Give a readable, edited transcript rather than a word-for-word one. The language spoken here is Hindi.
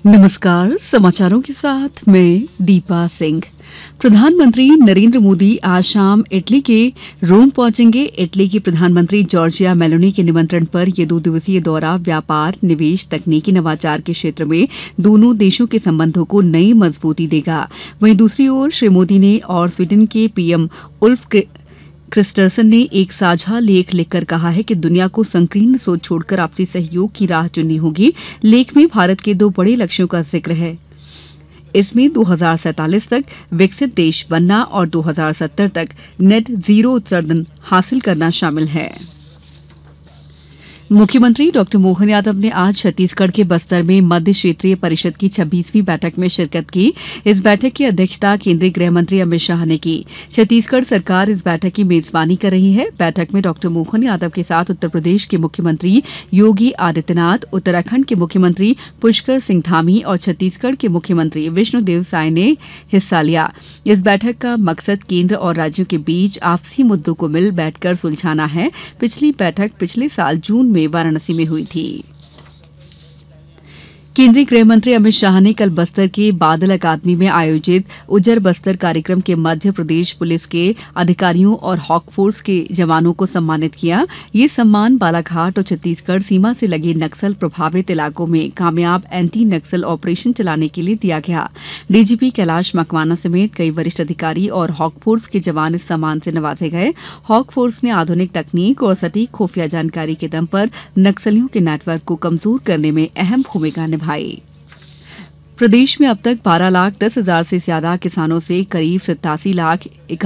नमस्कार, समाचारों के साथ मैं दीपा सिंह। प्रधानमंत्री नरेंद्र मोदी आज शाम इटली के रोम पहुंचेंगे। इटली की प्रधानमंत्री जॉर्जिया मेलोनी के निमंत्रण पर यह 2 दिवसीय दौरा व्यापार, निवेश, तकनीकी नवाचार के क्षेत्र में दोनों देशों के संबंधों को नई मजबूती देगा। वहीं दूसरी ओर श्री मोदी ने और स्वीडन के पीएम उल्फ क्रिस्टरसन ने एक साझा लेख लिखकर कहा है कि दुनिया को संकीर्ण सोच छोड़कर आपसी सहयोग की राह चुननी होगी। लेख में भारत के 2 बड़े लक्ष्यों का जिक्र है। इसमें 2047 तक विकसित देश बनना और 2070 तक नेट जीरो उत्सर्जन हासिल करना शामिल है। मुख्यमंत्री डॉक्टर मोहन यादव ने आज छत्तीसगढ़ के बस्तर में मध्य क्षेत्रीय परिषद की 26वीं बैठक में शिरकत की। इस बैठक की अध्यक्षता केंद्रीय गृह मंत्री अमित शाह ने की। छत्तीसगढ़ सरकार इस बैठक की मेजबानी कर रही है। बैठक में डॉक्टर मोहन यादव के साथ उत्तर प्रदेश के मुख्यमंत्री योगी आदित्यनाथ, उत्तराखंड के मुख्यमंत्री पुष्कर सिंह धामी और छत्तीसगढ़ के मुख्यमंत्री विष्णुदेव साय ने हिस्सा लिया। इस बैठक का मकसद केंद्र और राज्यों के बीच आपसी मुद्दों को मिल बैठकर सुलझाना है। पिछली बैठक पिछले साल जून में वाराणसी में हुई थी। केंद्रीय गृह मंत्री अमित शाह ने कल बस्तर के बादल अकादमी में आयोजित उजर बस्तर कार्यक्रम के मध्य प्रदेश पुलिस के अधिकारियों और हॉक फोर्स के जवानों को सम्मानित किया। ये सम्मान बालाघाट और छत्तीसगढ़ सीमा से लगे नक्सल प्रभावित इलाकों में कामयाब एंटी नक्सल ऑपरेशन चलाने के लिए दिया गया। डीजीपी कैलाश मकवाना समेत कई वरिष्ठ अधिकारी और हॉक फोर्स के जवान इस सम्मान से नवाजे गए। हॉक फोर्स ने आधुनिक तकनीक और सटीक खुफिया जानकारी के दम पर नक्सलियों के नेटवर्क को कमजोर करने में अहम भूमिका निभाई। प्रदेश में अब तक 12,10,000 से ज्यादा किसानों से करीब 87 लाख